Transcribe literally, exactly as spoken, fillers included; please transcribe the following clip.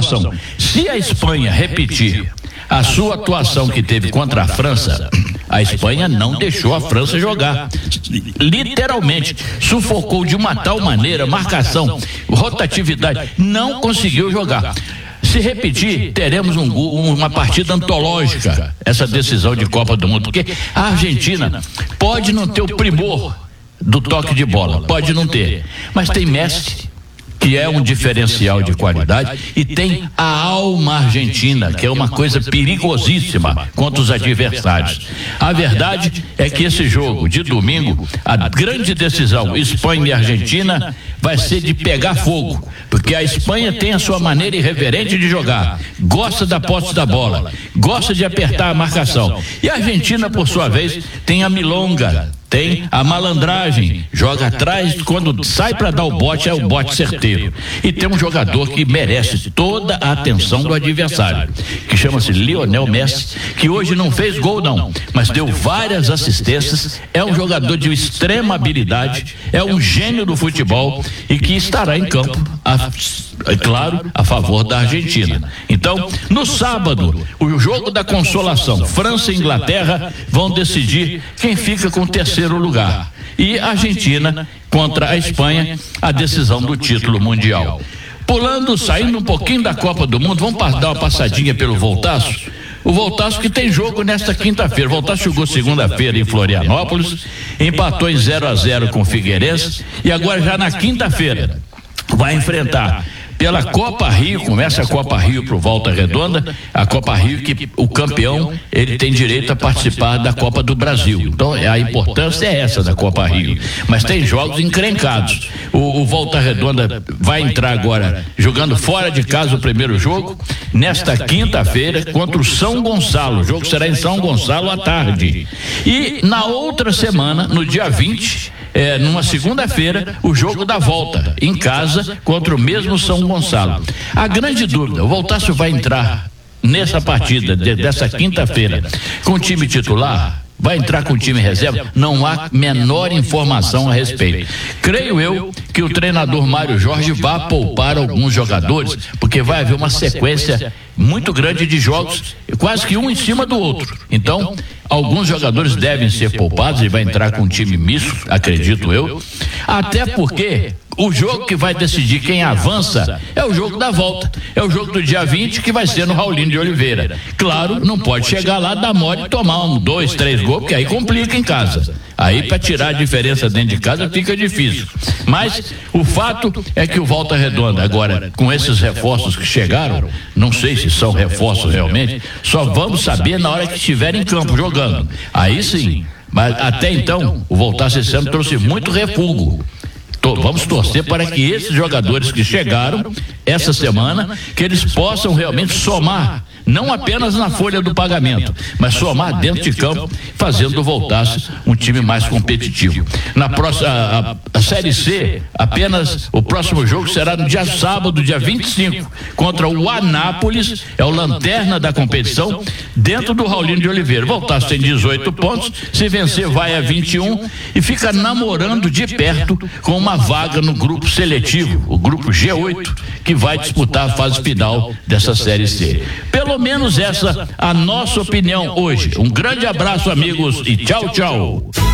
situação. Se a Espanha repetir a sua atuação que teve contra a França, a Espanha não deixou a França jogar, literalmente sufocou de uma tal maneira, marcação, rotatividade, não conseguiu jogar. Se repetir, teremos um, uma partida antológica, essa decisão de Copa do Mundo, porque a Argentina pode não ter o primor do toque de bola, pode não ter, mas tem Messi, que é um diferencial de qualidade, e tem a alma argentina, que é uma coisa perigosíssima contra os adversários. A verdade é que esse jogo de domingo, a grande decisão Espanha e Argentina, vai ser de pegar fogo, porque a Espanha tem a sua maneira irreverente de jogar, gosta da posse da bola, gosta de apertar a marcação, e a Argentina, por sua vez, tem a milonga, tem a malandragem, joga atrás, quando sai para dar o bote, é o bote certeiro. E tem um jogador que merece toda a atenção do adversário, que chama-se Lionel Messi, que hoje não fez gol não, mas deu várias assistências, é um jogador de extrema habilidade, é um gênio do futebol e que estará em campo, a, é claro, a favor da Argentina. Então, no sábado, o jogo da consolação, França e Inglaterra vão decidir quem fica com o terceiro lugar, e a Argentina contra a Espanha, a decisão do título mundial. Pulando, saindo um pouquinho da Copa do Mundo, vamos dar uma passadinha pelo Voltaço. O Voltaço que tem jogo nesta quinta-feira. O Voltaço chegou segunda-feira em Florianópolis, empatou em zero a zero com o Figueirense, e agora já na quinta-feira vai enfrentar pela Copa Rio, começa a Copa Rio pro Volta Redonda, a Copa Rio que o campeão, ele tem direito a participar da Copa do Brasil. Então a importância é essa da Copa Rio, mas tem jogos encrencados. O, o Volta Redonda vai entrar agora jogando fora de casa o primeiro jogo, nesta quinta-feira contra o São Gonçalo. O jogo será em São Gonçalo à tarde, e na outra semana, no dia vinte, É, numa segunda-feira, o jogo da volta, em casa, contra o mesmo São Gonçalo. A grande dúvida, o Voltaço vai entrar nessa partida de, dessa quinta-feira com o time titular? Vai entrar com o time reserva? Não há menor informação a respeito. Creio eu que o treinador Mário Jorge vai poupar alguns jogadores, porque vai haver uma sequência muito grande de jogos, quase que um em cima do outro. Então, alguns jogadores devem ser poupados e vai entrar com um time misto, acredito eu. Até porque o jogo que vai decidir quem avança é o jogo da volta, é o jogo do dia vinte, que vai ser no Raulino de Oliveira. Claro, não pode chegar lá, dar mole e tomar um, dois, três gols, porque aí complica em casa. Aí para tirar a diferença dentro de casa fica difícil. Mas o fato é que o Volta Redonda agora, com esses reforços que chegaram, não sei se são reforços realmente, só vamos saber na hora que estiver em campo jogando. Aí sim, mas até então o Voltaço esse ano trouxe muito refúgio. Vamos torcer para que esses jogadores que chegaram essa semana, que eles possam realmente somar, não apenas na folha do pagamento, mas somar dentro de campo, fazendo o Voltaço um time mais competitivo. Na próxima, a, a Série C, apenas o próximo jogo será no dia sábado, dia vinte e cinco, contra o Anápolis, é o lanterna da competição, dentro do Raulino de Oliveira. O Voltaço tem dezoito pontos, se vencer vai a vinte e um e fica namorando de perto com uma vaga no grupo seletivo, o grupo G oito, que vai disputar a fase final dessa Série C. Pelo menos essa a nossa opinião hoje. Um grande abraço, amigos, e tchau, tchau.